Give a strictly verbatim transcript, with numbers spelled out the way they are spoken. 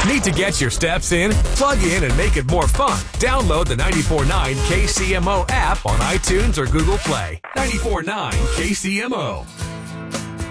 Need to get your steps in? Plug in and make it more fun. Download the ninety-four point nine K C M O app on iTunes or Google Play. ninety-four point nine K C M O.